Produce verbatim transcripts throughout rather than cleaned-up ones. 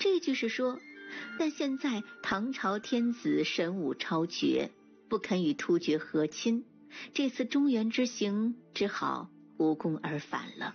这句是说，但现在唐朝天子神武超绝，不肯与突厥和亲，这次中原之行只好无功而返了。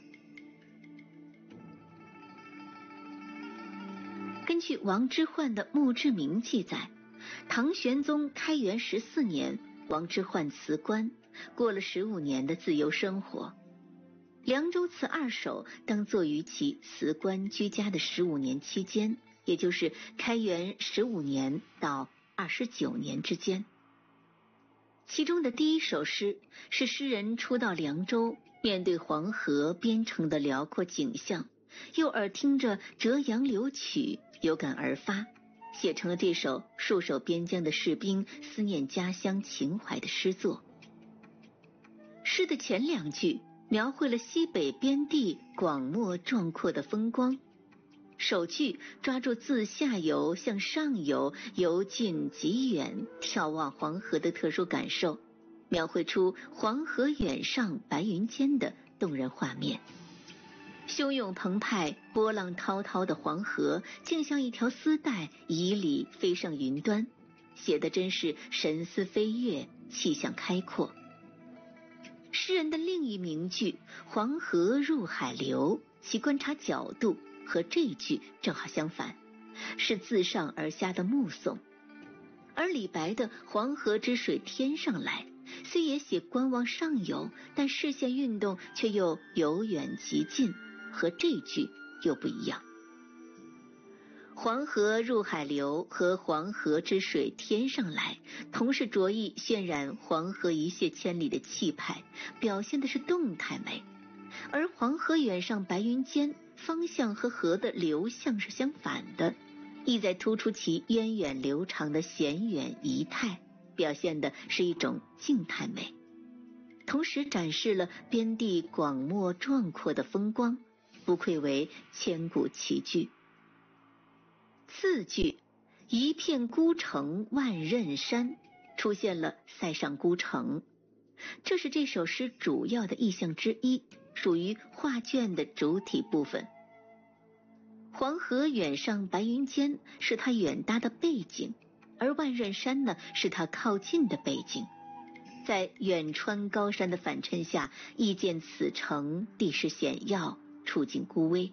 根据王之涣的墓志铭记载，唐玄宗开元十四年，王之涣辞官，过了十五年的自由生活。凉州词二首当作于其辞官居家的十五年期间，也就是开元十五年到二十九年之间。其中的第一首诗是诗人初到凉州，面对黄河边城的辽阔景象，又耳听着折杨柳曲，有感而发，写成了这首戍守边疆的士兵思念家乡情怀的诗作。诗的前两句描绘了西北边地广袤壮阔的风光，首句抓住自下游向上游由近及远眺望黄河的特殊感受，描绘出黄河远上白云间的动人画面。汹涌澎湃波浪滔滔的黄河竟像一条丝带以里飞上云端，写的真是神思飞跃，气象开阔。诗人的另一名句黄河入海流，其观察角度和这句正好相反，是自上而下的目送。而李白的黄河之水天上来，虽也写观望上游，但视线运动却又由远及近，和这句又不一样。黄河入海流和黄河之水天上来，同是着意渲染黄河一泻千里的气派，表现的是动态美。而黄河远上白云间，方向和河的流向是相反的，意在突出其源远流长的险远仪态，表现的是一种静态美，同时展示了边地广袤壮阔的风光，不愧为千古奇句。次句一片孤城万仞山，出现了塞上孤城，这是这首诗主要的意象之一，属于画卷的主体部分。黄河远上白云间是它远大的背景，而万仞山呢是它靠近的背景，在远川高山的反衬下，亦见此城地势险要，处境孤危。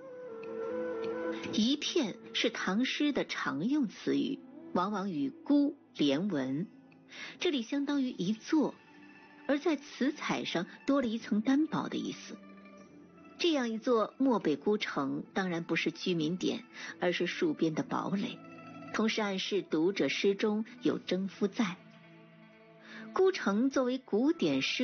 一片是唐诗的常用词语，往往与孤连文，这里相当于一座，而在词采上多了一层担保的意思。这样一座漠北孤城当然不是居民点，而是戍边的堡垒，同时暗示读者诗中有征夫在。孤城作为古典诗